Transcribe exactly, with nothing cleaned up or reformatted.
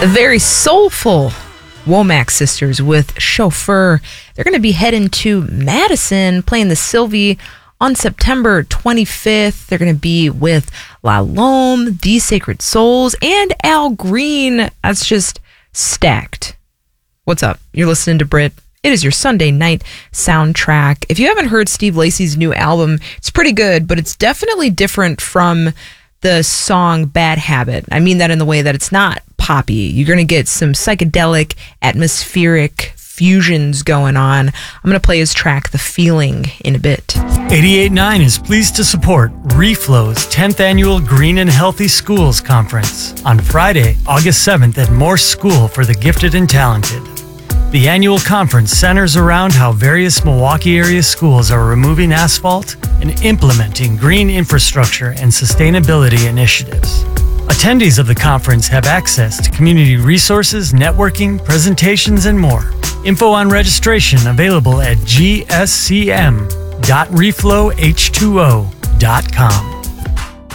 The very soulful Womack sisters with Chauffeur. They're going to be heading to Madison playing the Sylvie on September twenty-fifth. They're going to be with La Lome, These Sacred Souls, and Al Green. That's just stacked. What's up? You're listening to Brit. It is your Sunday night soundtrack. If you haven't heard Steve Lacy's new album, it's pretty good, but it's definitely different from the song Bad Habit. I mean that in the way that it's not poppy. You're going to get some psychedelic, atmospheric fusions going on. I'm going to play his track, The Feeling, in a bit. eighty-eight point nine is pleased to support Reflow's tenth Annual Green and Healthy Schools Conference on Friday, August seventh at Morse School for the Gifted and Talented. The annual conference centers around how various Milwaukee area schools are removing asphalt and implementing green infrastructure and sustainability initiatives. Attendees of the conference have access to community resources, networking, presentations, and more. Info on registration available at g s c m dot reflow h two o dot com.